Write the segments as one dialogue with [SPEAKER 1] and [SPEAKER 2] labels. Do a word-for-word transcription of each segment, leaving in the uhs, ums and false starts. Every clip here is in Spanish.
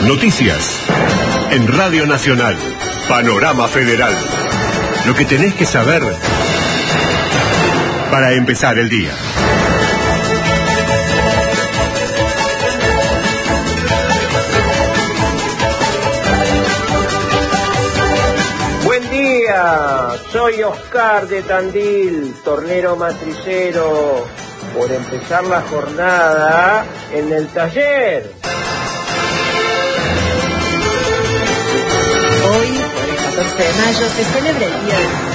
[SPEAKER 1] Noticias. En Radio Nacional. Panorama Federal. Lo que tenés que saber para empezar el día.
[SPEAKER 2] Buen día, soy Oscar de Tandil, tornero matricero, por empezar la jornada en el taller.
[SPEAKER 3] Hoy, por el catorce de mayo, se celebra el Día del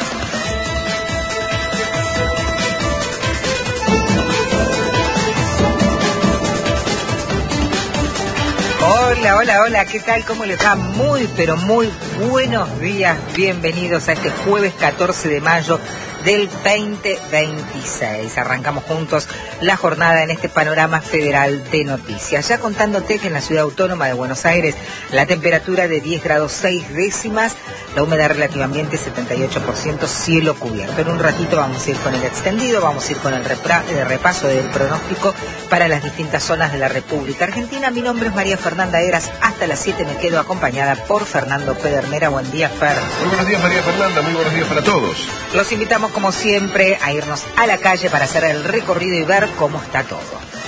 [SPEAKER 4] Hola, hola, hola, ¿qué tal? ¿Cómo les va? Muy, pero muy buenos días. Bienvenidos a este jueves catorce de mayo del veinte veintiséis. Arrancamos juntos la jornada en este panorama federal de noticias. Ya contándote que en la ciudad autónoma de Buenos Aires la temperatura de diez grados seis décimas, la humedad relativa ambiente setenta y ocho por ciento, cielo cubierto. En un ratito vamos a ir con el extendido, vamos a ir con el, repra, el repaso del pronóstico para las distintas zonas de la República Argentina. Mi nombre es María Fernanda Eras. Hasta las siete me quedo acompañada por Fernando Pedernera. Buen día, Fer.
[SPEAKER 5] Muy buenos días, María Fernanda. Muy buenos días para todos.
[SPEAKER 4] Los invitamos, como siempre, a irnos a la calle para hacer el recorrido y ver cómo está todo.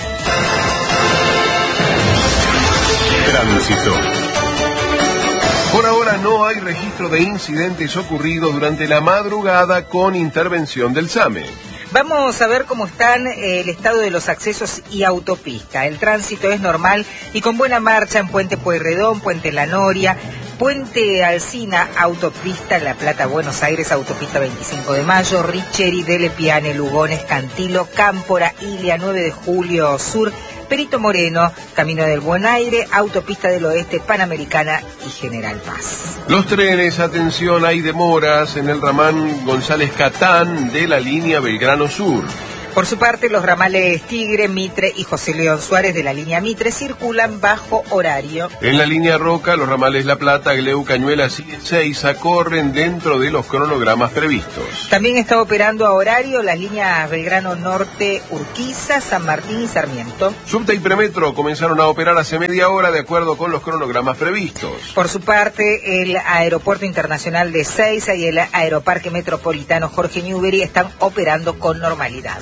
[SPEAKER 1] Tránsito.
[SPEAKER 5] Por ahora no hay registro de incidentes ocurridos durante la madrugada con intervención del SAME.
[SPEAKER 4] Vamos a ver cómo están eh, el estado de los accesos y autopista. El tránsito es normal y con buena marcha en Puente Pueyrredón, Puente La Noria, Puente Alsina, autopista La Plata, Buenos Aires, autopista veinticinco de mayo, Richeri, Dele Piane, Lugones, Cantilo, Cámpora, Ilia, nueve de julio Sur, Perito Moreno, Camino del Buen Aire, Autopista del Oeste, Panamericana y General Paz.
[SPEAKER 5] Los trenes, atención, hay demoras en el ramán González Catán de la línea Belgrano Sur.
[SPEAKER 4] Por su parte, los ramales Tigre, Mitre y José León Suárez de la línea Mitre circulan bajo horario.
[SPEAKER 5] En la línea Roca, los ramales La Plata, Gleu, Cañuelas y Ezeiza corren dentro de los cronogramas previstos.
[SPEAKER 4] También está operando a horario las líneas Belgrano Norte, Urquiza, San Martín y Sarmiento.
[SPEAKER 5] Subte y Premetro comenzaron a operar hace media hora de acuerdo con los cronogramas previstos.
[SPEAKER 4] Por su parte, el Aeropuerto Internacional de Ezeiza y el Aeroparque Metropolitano Jorge Newbery están operando con normalidad.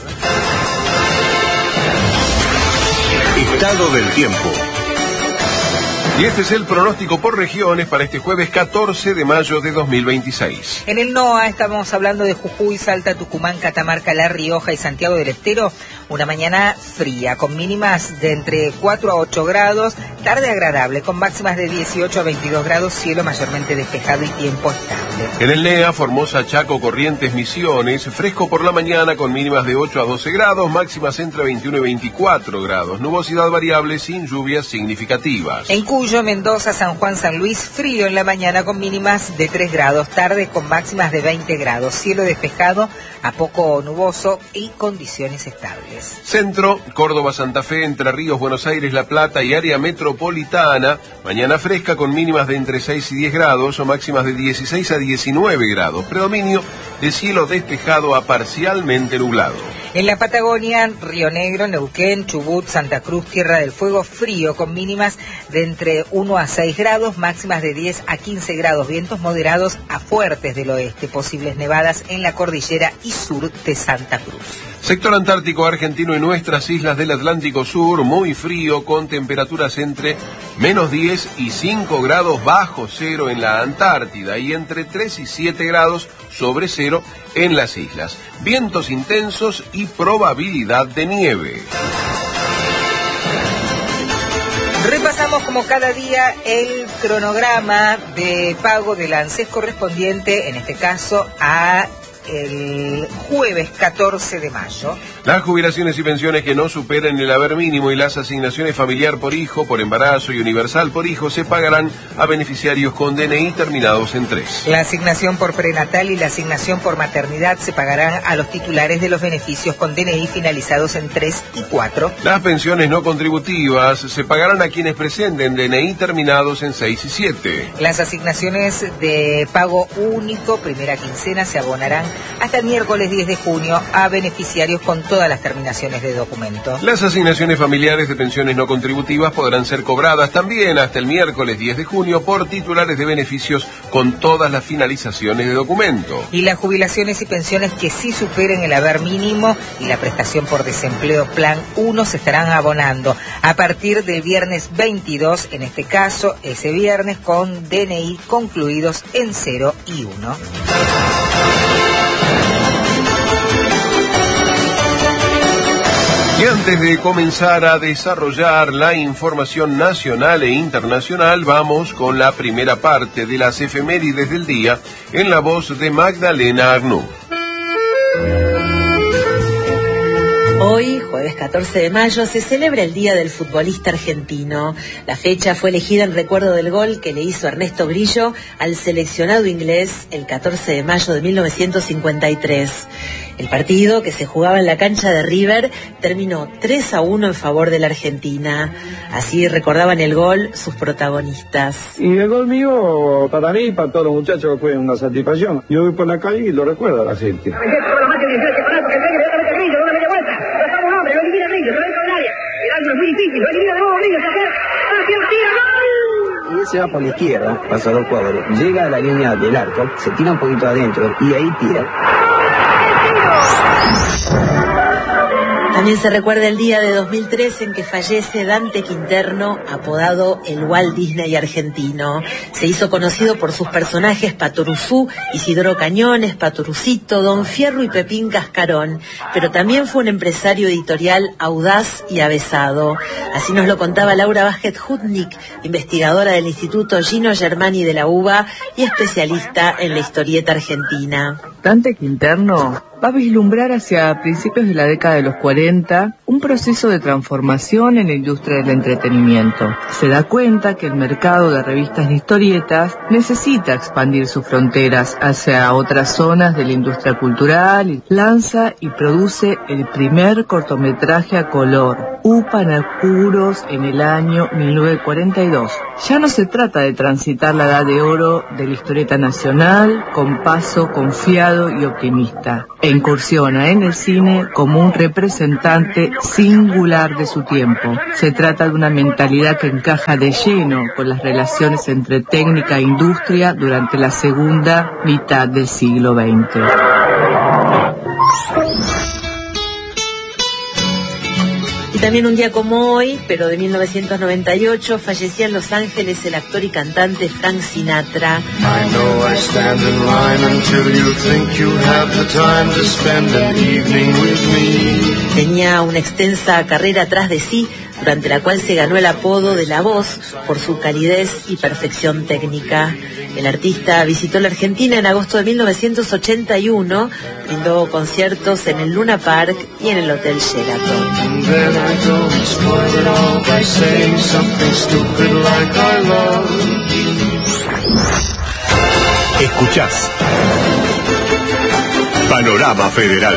[SPEAKER 1] Estado del tiempo.
[SPEAKER 5] Y este es el pronóstico por regiones para este jueves catorce de mayo de dos mil veintiséis.
[SPEAKER 4] En el NOA estamos hablando de Jujuy, Salta, Tucumán, Catamarca, La Rioja y Santiago del Estero. Una mañana fría, con mínimas de entre cuatro a ocho grados, tarde agradable, con máximas de dieciocho a veintidós grados, cielo mayormente despejado y tiempo estable.
[SPEAKER 5] En el NEA, Formosa, Chaco, Corrientes, Misiones, fresco por la mañana con mínimas de ocho a doce grados, máximas entre veintiuno y veinticuatro grados, nubosidad variable sin lluvias significativas.
[SPEAKER 4] En Cuyo, Mendoza, San Juan, San Luis, frío en la mañana con mínimas de tres grados, tarde con máximas de veinte grados, cielo despejado a poco nuboso y condiciones estables.
[SPEAKER 5] Centro, Córdoba, Santa Fe, Entre Ríos, Buenos Aires, La Plata y área metropolitana, mañana fresca con mínimas de entre seis y diez grados o máximas de dieciséis a diecinueve grados, predominio de cielo despejado a parcialmente nublado.
[SPEAKER 4] En la Patagonia, Río Negro, Neuquén, Chubut, Santa Cruz, Tierra del Fuego, frío con mínimas de entre uno a seis grados, máximas de diez a quince grados, vientos moderados a fuertes del oeste, posibles nevadas en la cordillera y sur de Santa Cruz.
[SPEAKER 5] Sector Antártico Argentino y nuestras islas del Atlántico Sur, muy frío con temperaturas entre menos diez y cinco grados bajo cero en la Antártida y entre tres y siete grados sobre cero en las islas. Vientos intensos y probabilidad de nieve.
[SPEAKER 4] Repasamos como cada día el cronograma de pago del ANSES correspondiente, en este caso, a el jueves catorce de mayo.
[SPEAKER 5] Las jubilaciones y pensiones que no superen el haber mínimo y las asignaciones familiar por hijo, por embarazo y universal por hijo se pagarán a beneficiarios con D N I terminados en tres.
[SPEAKER 4] La asignación por prenatal y la asignación por maternidad se pagarán a los titulares de los beneficios con D N I finalizados en tres y cuatro.
[SPEAKER 5] Las pensiones no contributivas se pagarán a quienes presenten D N I terminados en seis y siete.
[SPEAKER 4] Las asignaciones de pago único, primera quincena, se abonarán hasta el miércoles diez de junio a beneficiarios con todas las terminaciones de documento.
[SPEAKER 5] Las asignaciones familiares de pensiones no contributivas podrán ser cobradas también hasta el miércoles diez de junio por titulares de beneficios con todas las finalizaciones de documento.
[SPEAKER 4] Y las jubilaciones y pensiones que sí superen el haber mínimo y la prestación por desempleo Plan uno se estarán abonando a partir del viernes veintidós, en este caso, ese viernes con D N I concluidos en cero y uno.
[SPEAKER 5] Y antes de comenzar a desarrollar la información nacional e internacional, vamos con la primera parte de las efemérides del día en la voz de Magdalena Arnú.
[SPEAKER 3] Hoy, jueves catorce de mayo, se celebra el Día del Futbolista Argentino. La fecha fue elegida en recuerdo del gol que le hizo Ernesto Grillo al seleccionado inglés el catorce de mayo de mil novecientos cincuenta y tres. El partido, que se jugaba en la cancha de River, terminó tres a uno en favor de la Argentina. Así recordaban el gol sus protagonistas.
[SPEAKER 6] Y el gol mío, para mí y para todos los muchachos, fue una satisfacción. Yo voy por la calle y lo recuerdo a la gente.
[SPEAKER 7] Y se va por la izquierda, pasa dos cuadros, llega a la línea del arco, se tira un poquito adentro y ahí tira.
[SPEAKER 3] También se recuerda el día de dos mil tres en que fallece Dante Quinterno, apodado el Walt Disney argentino. Se hizo conocido por sus personajes Patoruzú, Isidoro Cañones, Patorucito, Don Fierro y Pepín Cascarón, pero también fue un empresario editorial audaz y avesado. Así nos lo contaba Laura Vázquez Hutnik, investigadora del Instituto Gino Germani de la UBA y especialista en la historieta argentina.
[SPEAKER 8] Dante Quinterno va a vislumbrar hacia principios de la década de los cuarenta un proceso de transformación en la industria del entretenimiento. Se da cuenta que el mercado de revistas de historietas necesita expandir sus fronteras hacia otras zonas de la industria cultural y lanza y produce el primer cortometraje a color, Upanacuros, en el año mil novecientos cuarenta y dos. Ya no se trata de transitar la edad de oro de la historieta nacional con paso confiado y optimista, e incursiona en el cine como un representante singular de su tiempo. Se trata de una mentalidad que encaja de lleno con las relaciones entre técnica e industria durante la segunda mitad del siglo veinte.
[SPEAKER 3] Y también un día como hoy, pero de mil novecientos noventa y ocho, fallecía en Los Ángeles el actor y cantante Frank Sinatra. Tenía una extensa carrera atrás de sí, durante la cual se ganó el apodo de La Voz por su calidez y perfección técnica. El artista visitó la Argentina en agosto de mil novecientos ochenta y uno, brindó conciertos en el Luna Park y en el Hotel Sheraton.
[SPEAKER 1] Escuchás Panorama Federal.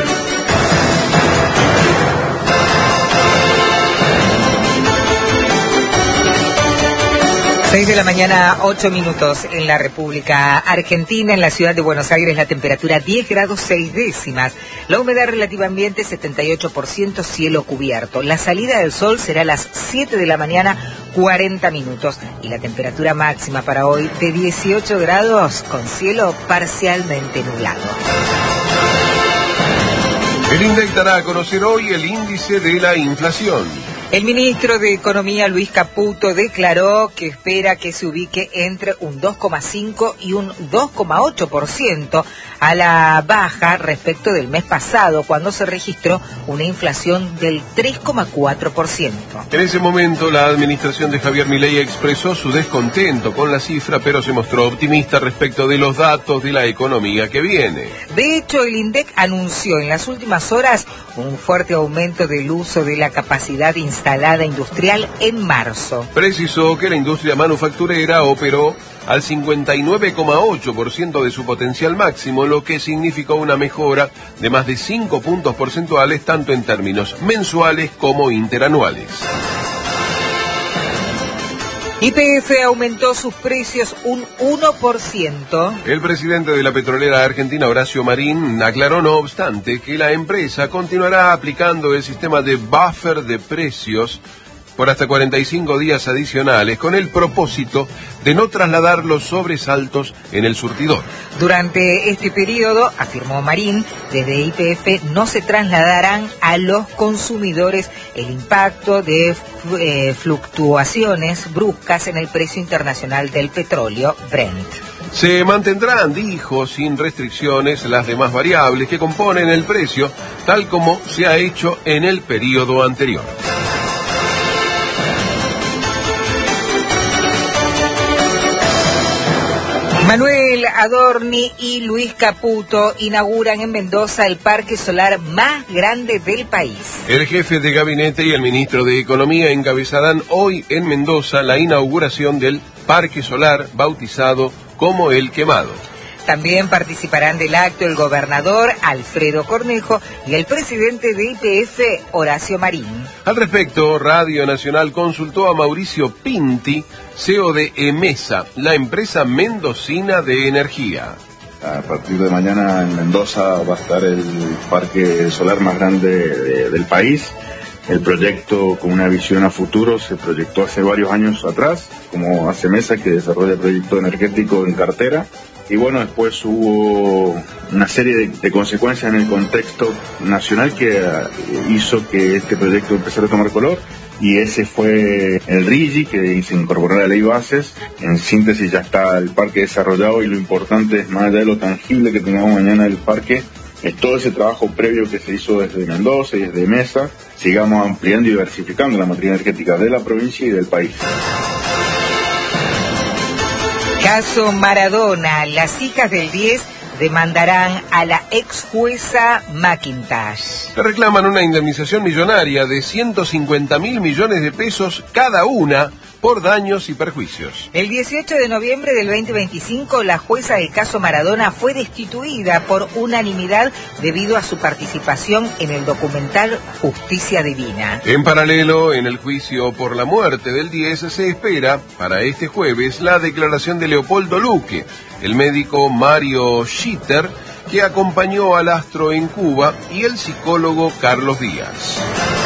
[SPEAKER 4] seis de la mañana, ocho minutos en la República Argentina. En la ciudad de Buenos Aires la temperatura diez grados seis décimas. La humedad relativa ambiente setenta y ocho por ciento, cielo cubierto. La salida del sol será a las siete de la mañana, cuarenta minutos. Y la temperatura máxima para hoy de dieciocho grados con cielo parcialmente nublado.
[SPEAKER 5] El INDEC dará a conocer hoy el índice de la inflación.
[SPEAKER 4] El ministro de Economía, Luis Caputo, declaró que espera que se ubique entre un dos coma cinco y un dos coma ocho por ciento a la baja respecto del mes pasado, cuando se registró una inflación del tres coma cuatro por ciento.
[SPEAKER 5] En ese momento, la administración de Javier Milei expresó su descontento con la cifra, pero se mostró optimista respecto de los datos de la economía que viene.
[SPEAKER 4] De hecho, el INDEC anunció en las últimas horas un fuerte aumento del uso de la capacidad instalada industrial en marzo.
[SPEAKER 5] Precisó que la industria manufacturera operó al cincuenta y nueve coma ocho por ciento de su potencial máximo, lo que significó una mejora de más de cinco puntos porcentuales, tanto en términos mensuales como interanuales.
[SPEAKER 4] Y P F aumentó sus precios un uno por ciento.
[SPEAKER 5] El presidente de la petrolera argentina, Horacio Marín, aclaró no obstante que la empresa continuará aplicando el sistema de buffer de precios por hasta cuarenta y cinco días adicionales, con el propósito de no trasladar los sobresaltos en el surtidor.
[SPEAKER 4] Durante este periodo, afirmó Marín, desde Y P F no se trasladarán a los consumidores el impacto de eh, fluctuaciones bruscas en el precio internacional del petróleo Brent.
[SPEAKER 5] Se mantendrán, dijo, sin restricciones las demás variables que componen el precio, tal como se ha hecho en el periodo anterior.
[SPEAKER 4] Manuel Adorni y Luis Caputo inauguran en Mendoza el parque solar más grande del país.
[SPEAKER 5] El jefe de gabinete y el ministro de Economía encabezarán hoy en Mendoza la inauguración del parque solar bautizado como El Quemado.
[SPEAKER 4] También participarán del acto el gobernador Alfredo Cornejo y el presidente de Y P F, Horacio Marín.
[SPEAKER 5] Al respecto, Radio Nacional consultó a Mauricio Pinti, C E O de EMESA, la empresa mendocina de energía.
[SPEAKER 9] A partir de mañana en Mendoza va a estar el parque solar más grande de, del país. El proyecto, con una visión a futuro, se proyectó hace varios años atrás, como hace EMESA, que desarrolla el proyecto energético en cartera. Y bueno, después hubo una serie de, de consecuencias en el contexto nacional que uh, hizo que este proyecto empezara a tomar color, y ese fue el RIGI, que se incorporó a la ley Bases. En síntesis, ya está el parque desarrollado, y lo importante es, más allá de lo tangible que tengamos mañana el parque, es todo ese trabajo previo que se hizo desde Mendoza y desde MESA, sigamos ampliando y diversificando la matriz energética de la provincia y del país.
[SPEAKER 4] Caso Maradona, las hijas del diez demandarán a la ex jueza McIntosh.
[SPEAKER 5] Reclaman una indemnización millonaria de ciento cincuenta mil millones de pesos cada una por daños y perjuicios.
[SPEAKER 4] El dieciocho de noviembre del veinte veinticinco, la jueza del caso Maradona fue destituida por unanimidad debido a su participación en el documental Justicia Divina.
[SPEAKER 5] En paralelo, en el juicio por la muerte del diez, se espera para este jueves la declaración de Leopoldo Luque, el médico Mario Schitter, que acompañó al astro en Cuba, y el psicólogo Carlos Díaz.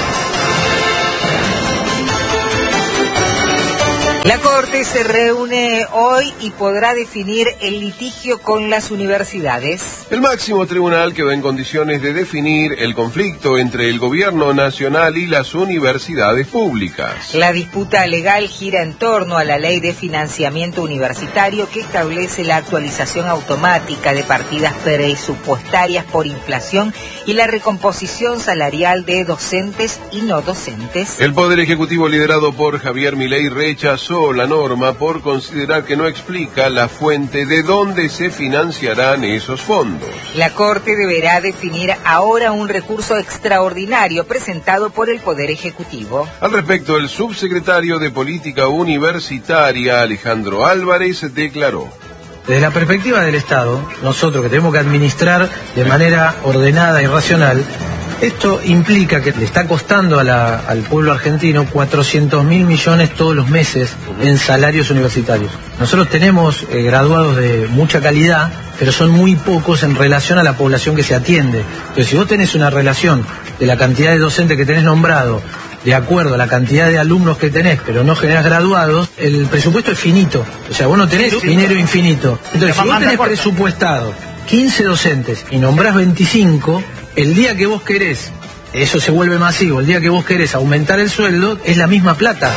[SPEAKER 4] La Corte se reúne hoy y podrá definir el litigio con las universidades.
[SPEAKER 5] El máximo tribunal quedó en condiciones de definir el conflicto entre el gobierno nacional y las universidades públicas.
[SPEAKER 4] La disputa legal gira en torno a la ley de financiamiento universitario, que establece la actualización automática de partidas presupuestarias por inflación y la recomposición salarial de docentes y no docentes.
[SPEAKER 5] El Poder Ejecutivo, liderado por Javier Milei, rechazó la norma por considerar que no explica la fuente de dónde se financiarán esos fondos.
[SPEAKER 4] La Corte deberá definir ahora un recurso extraordinario presentado por el Poder Ejecutivo.
[SPEAKER 5] Al respecto, el subsecretario de Política Universitaria, Alejandro Álvarez, declaró:
[SPEAKER 10] desde la perspectiva del Estado, nosotros que tenemos que administrar de manera ordenada y racional, esto implica que le está costando a la, al pueblo argentino cuatrocientos mil millones todos los meses en salarios universitarios. Nosotros tenemos eh, graduados de mucha calidad, pero son muy pocos en relación a la población que se atiende. Entonces, si vos tenés una relación de la cantidad de docentes que tenés nombrado de acuerdo a la cantidad de alumnos que tenés, pero no generás graduados, el presupuesto es finito. O sea, vos no tenés dinero infinito. Entonces, si vos tenés presupuestado quince docentes y nombrás veinticinco, el día que vos querés, eso se vuelve masivo, el día que vos querés aumentar el sueldo, es la misma plata.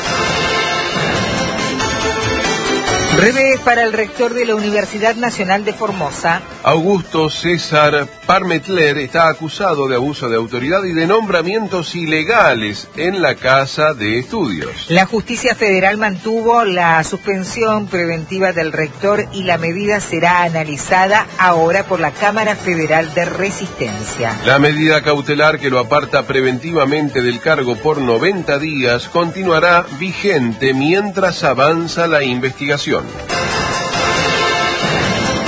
[SPEAKER 4] Revés para el rector de la Universidad Nacional de Formosa.
[SPEAKER 5] Augusto César Parmetler está acusado de abuso de autoridad y de nombramientos ilegales en la Casa de Estudios.
[SPEAKER 4] La justicia federal mantuvo la suspensión preventiva del rector y la medida será analizada ahora por la Cámara Federal de Resistencia.
[SPEAKER 5] La medida cautelar, que lo aparta preventivamente del cargo por noventa días, continuará vigente mientras avanza la investigación.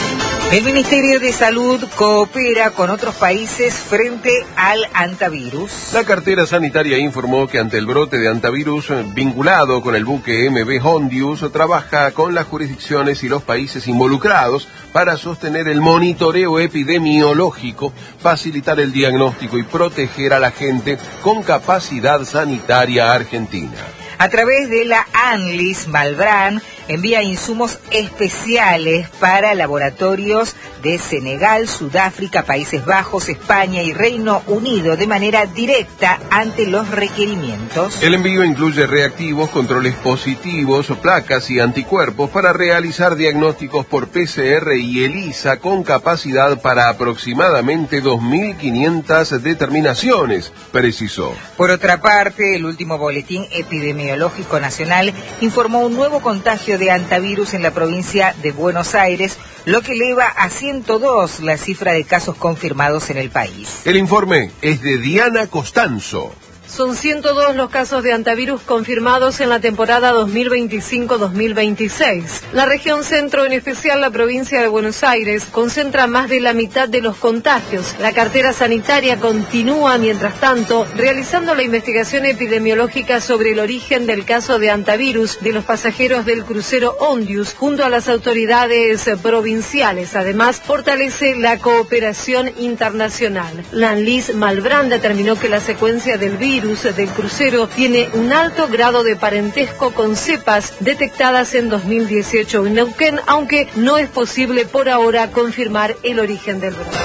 [SPEAKER 4] El Ministerio de Salud coopera con otros países frente al hantavirus.
[SPEAKER 5] La cartera sanitaria informó que ante el brote de hantavirus vinculado con el buque M V Hondius, trabaja con las jurisdicciones y los países involucrados para sostener el monitoreo epidemiológico, facilitar el diagnóstico y proteger a la gente con capacidad sanitaria argentina.
[SPEAKER 4] A través de la ANLIS, Malbrán envía insumos especiales para laboratorios de Senegal, Sudáfrica, Países Bajos, España y Reino Unido de manera directa ante los requerimientos.
[SPEAKER 5] El envío incluye reactivos, controles positivos, placas y anticuerpos para realizar diagnósticos por P C R y ELISA con capacidad para aproximadamente dos mil quinientas determinaciones, precisó.
[SPEAKER 4] Por otra parte, el último boletín epidemiológico nacional informó un nuevo contagio de hantavirus en la provincia de Buenos Aires, lo que eleva a ciento dos la cifra de casos confirmados en el país.
[SPEAKER 5] El informe es de Diana Costanzo.
[SPEAKER 11] Son ciento dos los casos de hantavirus confirmados en la temporada dos mil veinticinco dos mil veintiséis. La región centro, en especial la provincia de Buenos Aires, concentra más de la mitad de los contagios. La cartera sanitaria continúa, mientras tanto, realizando la investigación epidemiológica sobre el origen del caso de hantavirus de los pasajeros del crucero Hondius junto a las autoridades provinciales. Además, fortalece la cooperación internacional. La ANLIS Malbrán determinó que la secuencia del virus del crucero tiene un alto grado de parentesco con cepas detectadas en dos mil dieciocho en Neuquén, aunque no es posible por ahora confirmar el origen del brote.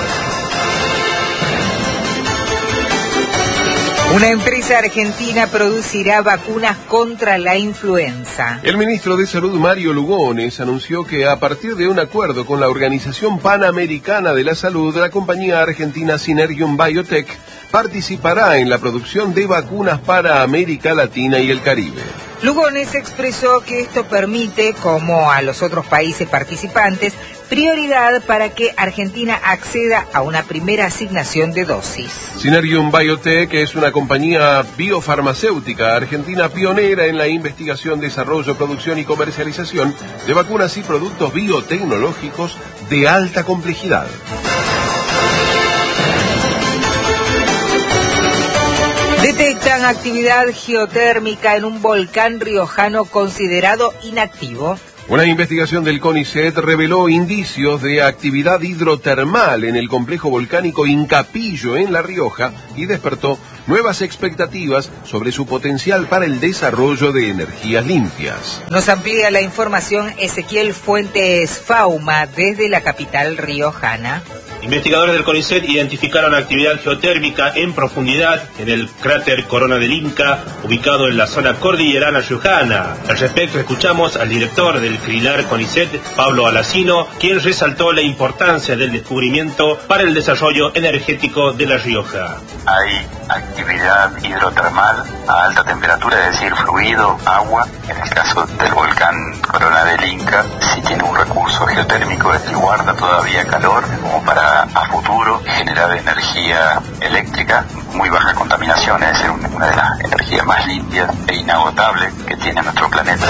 [SPEAKER 4] Una empresa argentina producirá vacunas contra la influenza.
[SPEAKER 5] El ministro de Salud, Mario Lugones, anunció que a partir de un acuerdo con la Organización Panamericana de la Salud, la compañía argentina Synergium Biotech participará en la producción de vacunas para América Latina y el Caribe.
[SPEAKER 4] Lugones expresó que esto permite, como a los otros países participantes, prioridad para que Argentina acceda a una primera asignación de dosis.
[SPEAKER 5] Synergium Biotech es una compañía biofarmacéutica argentina pionera en la investigación, desarrollo, producción y comercialización de vacunas y productos biotecnológicos de alta complejidad.
[SPEAKER 4] Detectan actividad geotérmica en un volcán riojano considerado inactivo.
[SPEAKER 5] Una investigación del CONICET reveló indicios de actividad hidrotermal en el complejo volcánico Incapillo en La Rioja y despertó nuevas expectativas sobre su potencial para el desarrollo de energías limpias.
[SPEAKER 4] Nos amplía la información Ezequiel Fuentes Fauma desde la capital riojana.
[SPEAKER 12] Investigadores del CONICET identificaron actividad geotérmica en profundidad en el cráter Corona del Inca, ubicado en la zona cordillerana riojana. Al respecto, escuchamos al director del CRILAR CONICET, Pablo Alacino, quien resaltó la importancia del descubrimiento para el desarrollo energético de La Rioja.
[SPEAKER 13] Hay actividad hidrotermal a alta temperatura, es decir, fluido, agua. En el caso del volcán Corona del Inca, sí tiene un recurso geotérmico que guarda todavía calor, como para a futuro generar energía eléctrica, muy baja contaminación, es decir, una de las energías más limpias e inagotables que tiene nuestro planeta.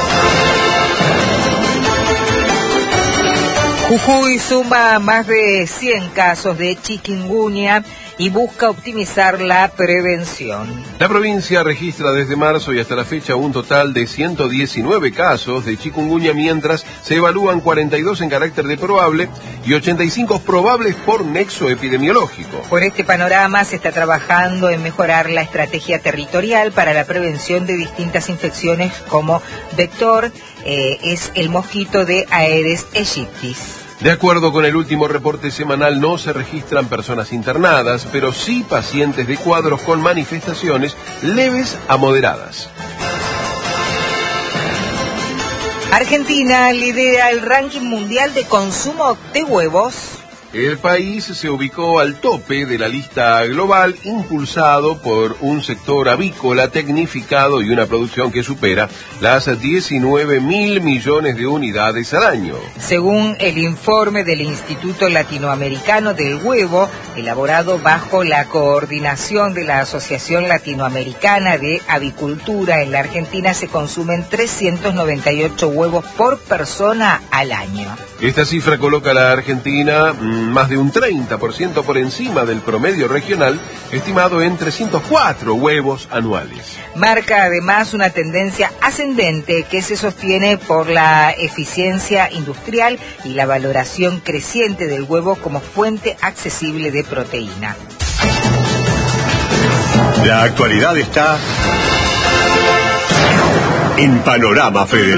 [SPEAKER 4] Jujuy suma más de cien casos de chikungunya y busca optimizar la prevención.
[SPEAKER 5] La provincia registra desde marzo y hasta la fecha un total de ciento diecinueve casos de chikungunya, mientras se evalúan cuarenta y dos en carácter de probable y ochenta y cinco probables por nexo epidemiológico.
[SPEAKER 4] Por este panorama se está trabajando en mejorar la estrategia territorial para la prevención de distintas infecciones como vector, eh, es el mosquito de Aedes aegypti.
[SPEAKER 5] De acuerdo con el último reporte semanal, no se registran personas internadas, pero sí pacientes de cuadros con manifestaciones leves a moderadas.
[SPEAKER 4] Argentina lidera el ranking mundial de consumo de huevos.
[SPEAKER 5] El país se ubicó al tope de la lista global, impulsado por un sector avícola tecnificado y una producción que supera las diecinueve mil millones de unidades al año.
[SPEAKER 4] Según el informe del Instituto Latinoamericano del Huevo, elaborado bajo la coordinación de la Asociación Latinoamericana de Avicultura, en la Argentina se consumen trescientos noventa y ocho huevos por persona al año.
[SPEAKER 5] Esta cifra coloca a la Argentina más de un treinta por ciento por encima del promedio regional, estimado en trescientos cuatro huevos anuales.
[SPEAKER 4] Marca además una tendencia ascendente que se sostiene por la eficiencia industrial y la valoración creciente del huevo como fuente accesible de proteína.
[SPEAKER 1] La actualidad está en Panorama Federal.